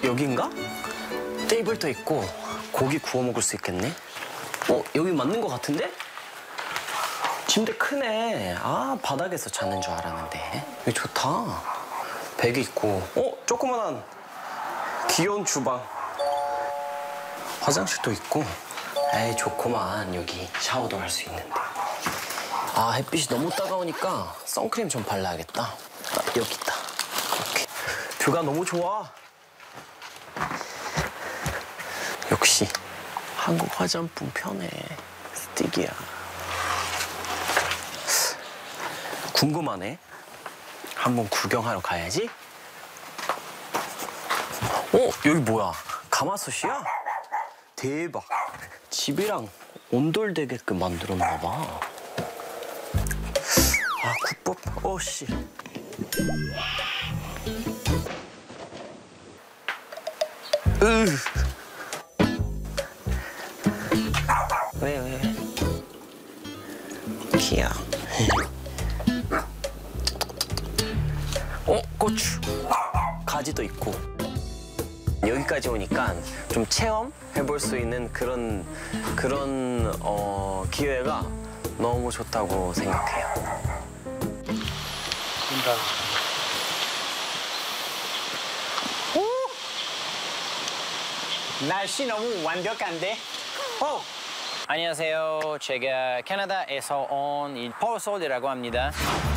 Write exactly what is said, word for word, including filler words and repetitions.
여긴가? 테이블도 있고 고기 구워 먹을 수 있겠네. 어, 여기 맞는 것 같은데? 침대 크네. 아, 바닥에서 자는 줄 알았는데. 여기 좋다. 베개 있고. 어, 조그만한 귀여운 주방. 화장실도 있고. 에이, 좋구만. 여기 샤워도 할 수 있는데. 아, 햇빛이 너무 따가우니까 선크림 좀 발라야겠다. 아, 여기 있다. 이렇게. 뷰가 너무 좋아. 역시 한국 화장품 편해. 스틱이야. 궁금하네. 한번 구경하러 가야지. 어? 여기 뭐야? 가마솥이야? 대박. 집이랑 온돌되게끔 만들었나 봐. 아, 국밥. 어씨. 으. 왜, 왜, 왜? 키야. 어, 고추. 가지도 있고. 여기까지 오니까 좀 체험해볼 수 있는 그런, 그런, 어, 기회가 너무 좋다고 생각해요. 된다. 날씨 너무 완벽한데? 어! 안녕하세요. 제가 캐나다에서 온 폴솔이라고 합니다.